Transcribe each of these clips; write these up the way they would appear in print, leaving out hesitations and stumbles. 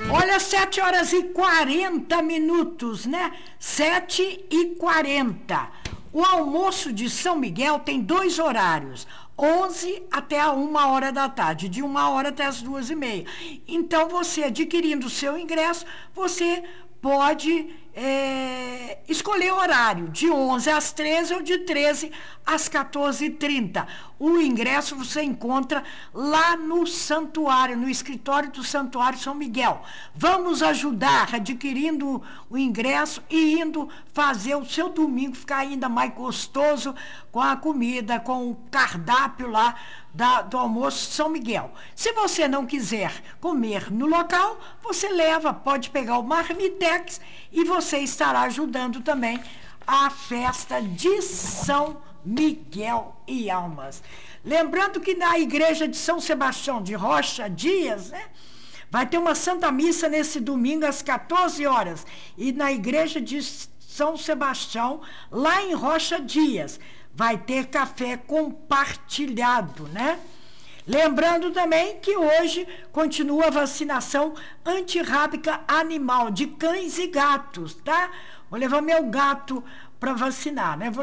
Olha, 7h40, né? 7h40. O almoço de São Miguel tem 2 horários, 11 até a 1h da tarde, de 1h até as 2h30. Então, você adquirindo o seu ingresso, você pode escolher o horário, de 11 às 13 ou de 13 às 14h30. O ingresso você encontra lá no santuário, no escritório do Santuário São Miguel. Vamos ajudar adquirindo o ingresso e indo fazer o seu domingo ficar ainda mais gostoso com a comida, com o cardápio lá do almoço São Miguel. Se você não quiser comer no local, você pode pegar o marmitex e você estará ajudando também a festa de São Miguel e Almas. Lembrando que na igreja de São Sebastião de Rocha Dias, né, vai ter uma Santa Missa nesse domingo às 14 horas. E na igreja de São Sebastião, lá em Rocha Dias, vai ter café compartilhado, né? Lembrando também que hoje continua a vacinação antirrábica animal de cães e gatos, tá? Vou levar meu gato para vacinar, né?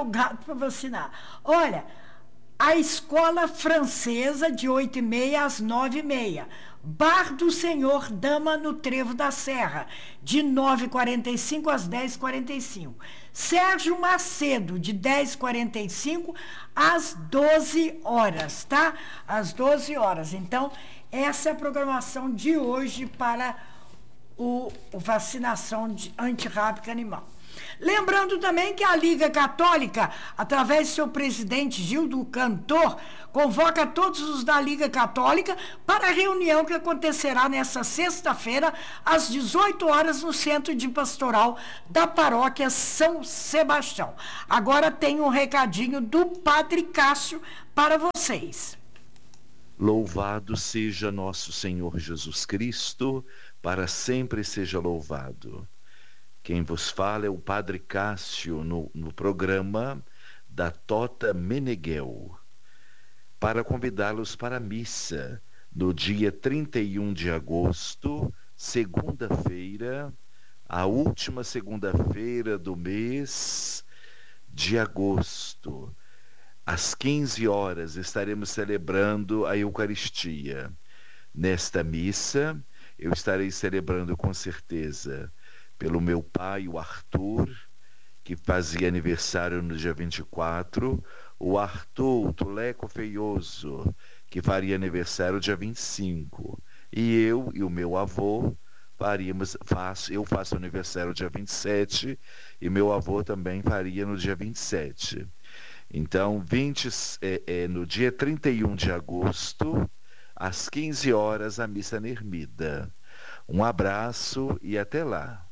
Olha, a escola francesa de 8h30 às 9h30. Bar do Senhor Dama no Trevo da Serra, de 9h45 às 10h45. Sérgio Macedo, de 10h45 às 12 horas, tá? Às 12 horas. Então, essa é a programação de hoje para o vacinação antirrábica animal. Lembrando também que a Liga Católica, através de seu presidente Gildo Cantor, convoca todos os da Liga Católica para a reunião que acontecerá nesta sexta-feira, às 18 horas, no Centro de Pastoral da Paróquia São Sebastião. Agora tem um recadinho do Padre Cássio para vocês. Louvado seja nosso Senhor Jesus Cristo, para sempre seja louvado. Quem vos fala é o Padre Cássio no programa da Tota Meneghel, para convidá-los para a missa no dia 31 de agosto, segunda-feira, a última segunda-feira do mês de agosto. Às 15 horas estaremos celebrando a Eucaristia. Nesta missa, eu estarei celebrando com certeza pelo meu pai, o Arthur, que fazia aniversário no dia 24, o Arthur, o Tuleco Feioso, que faria aniversário dia 25, e eu e o meu avô eu faço aniversário dia 27, e meu avô também faria no dia 27. Então, no dia 31 de agosto, às 15 horas, a missa na Ermida. Um abraço e até lá.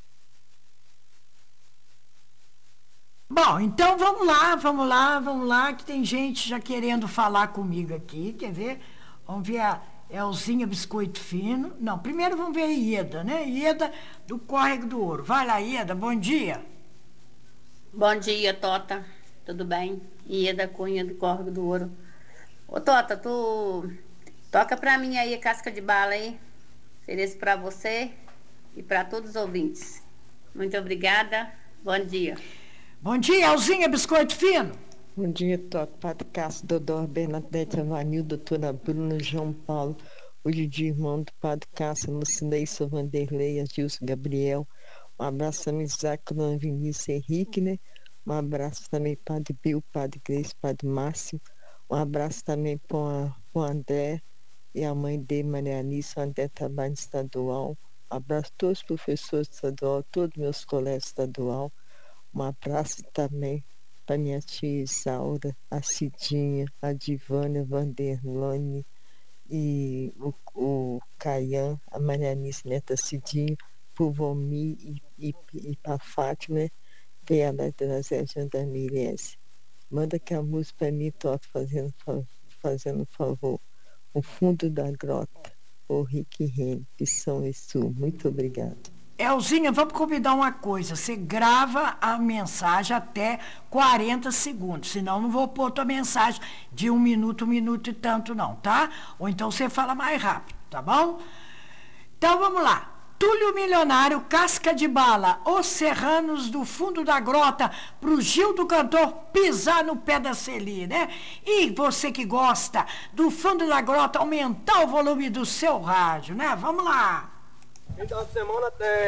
Bom, então vamos lá, que tem gente já querendo falar comigo aqui, quer ver? Vamos ver a Elzinha Biscoito Fino. Não, primeiro vamos ver a Ieda, né? Ieda do Córrego do Ouro. Vai lá, Ieda, bom dia. Bom dia, Tota. Tudo bem? Ieda Cunha do Córrego do Ouro. Ô, Tota, tu toca pra mim aí a Casca de Bala aí. Ofereço pra você e pra todos os ouvintes. Muito obrigada. Bom dia. Bom dia, Elzinha Biscoito Fino. Bom dia, Toto, Padre Cássio, Dodô, Bernadette, Avanil, doutora Bruna, João Paulo, hoje de irmão do Padre Cássio, Lucinei, Sou Vanderlei, Agilson, Gabriel, um abraço também, Isaac, Vinícius, Henrique, né? Um abraço também, Padre Bill, Padre Grace, Padre Márcio, um abraço também para o André e a mãe dele, Maria Anice, o André trabalha estadual, um abraço a todos os professores estadual, todos meus colegas estadual. Um abraço também para minha tia Isaura, a Cidinha, a Divânia, a Vanderlone e o Caian, a Marianice Neta Cidinha, para o Vomi e para a Fátima, né? PA da Zé Jandamirese. Manda que a música para mim, Toto, fazendo favor. O Fundo da Grota, o Rick Rene, de São Exu. Muito obrigada. Elzinha, vamos combinar uma coisa. Você grava a mensagem até 40 segundos. Senão não vou pôr tua mensagem de 1 minuto e tanto não, tá? Ou então você fala mais rápido, tá bom? Então vamos lá. Túlio Milionário, Casca de Bala, Os Serranos do Fundo da Grota, pro Gil do Cantor pisar no pé da Celi, né? E você que gosta do Fundo da Grota, aumentar o volume do seu rádio, né? Vamos lá! Então, semana tem